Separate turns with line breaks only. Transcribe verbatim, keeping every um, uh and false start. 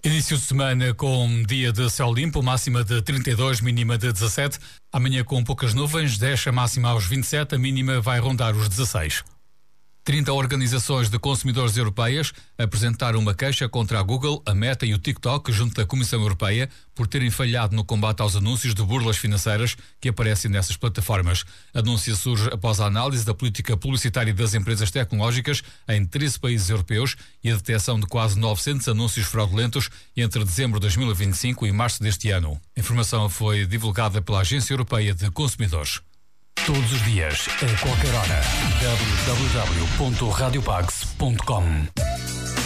Início de semana com dia de céu limpo, máxima de trinta e dois, mínima de dezassete. Amanhã com poucas nuvens, desce a máxima aos vinte e sete, a mínima vai rondar os dezasseis. trinta organizações de consumidores europeias apresentaram uma queixa contra a Google, a Meta e o TikTok junto da Comissão Europeia por terem falhado no combate aos anúncios de burlas financeiras que aparecem nessas plataformas. A denúncia surge após a análise da política publicitária das empresas tecnológicas em treze países europeus e a detecção de quase novecentos anúncios fraudulentos entre dezembro de dois mil e vinte e cinco e março deste ano. A informação foi divulgada pela Agência Europeia de Consumidores.
Todos os dias, a qualquer hora. w w w ponto radiopax ponto com